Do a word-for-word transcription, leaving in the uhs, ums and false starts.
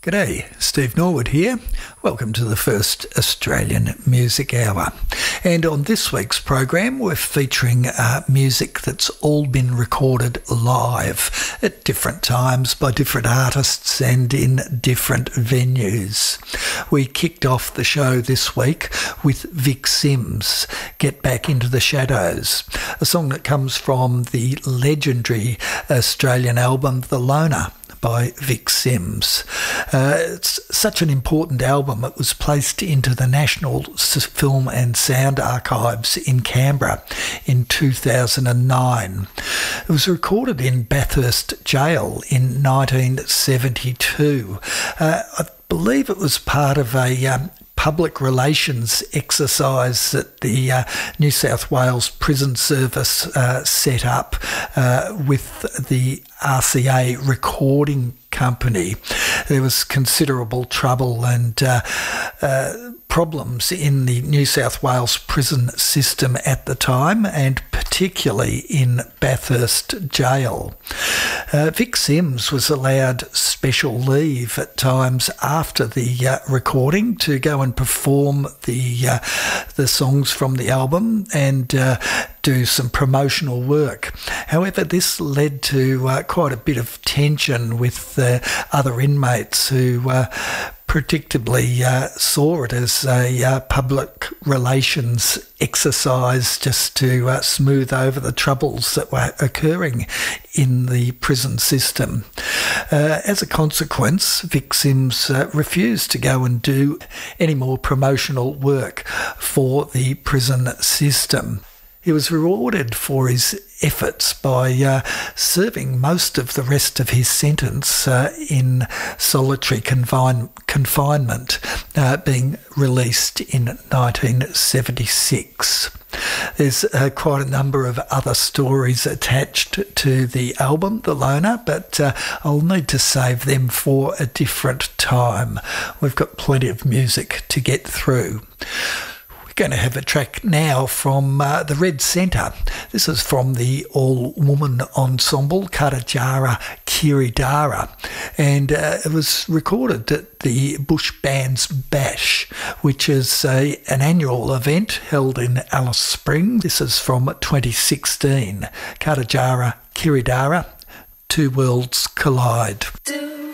G'day, Steve Norwood here. Welcome to the first Australian Music Hour. And on this week's program, we're featuring uh, music that's all been recorded live at different times by different artists and in different venues. We kicked off the show this week with Vic Sims, Get Back Into the Shadows, a song that comes from the legendary Australian album The Loner by Vic Sims. Uh, it's such an important album. It was placed into the National Film and Sound Archives in Canberra in two thousand nine. It was recorded in Bathurst Jail in nineteen seventy-two. Uh, I believe it was part of a um, public relations exercise that the uh, New South Wales Prison Service uh, set up uh, with the R C A Recording Company. There was considerable trouble and uh, uh, problems in the New South Wales prison system at the time, and particularly in Bathurst Jail. Uh, Vic Sims was allowed special leave at times after the uh, recording to go and perform the uh, the songs from the album and uh, do some promotional work. However, this led to uh, quite a bit of tension with uh, other inmates who uh, predictably uh, saw it as a uh, public relations exercise just to uh, smooth over the troubles that were occurring in the prison system. Uh, as a consequence, Vic Sims uh, refused to go and do any more promotional work for the prison system. He was rewarded for his efforts by uh, serving most of the rest of his sentence uh, in solitary confine- confinement, uh, being released in nineteen seventy-six. There's uh, quite a number of other stories attached to the album, The Loner, but uh, I'll need to save them for a different time. We've got plenty of music to get through. Going to have a track now from uh, the Red Centre. This is from the all-woman ensemble Katarjara Kiridara, and uh, it was recorded at the Bush Bands Bash, which is a, an annual event held in Alice Springs. This is from twenty sixteen. Katarjara Kiridara, Two Worlds Collide. Do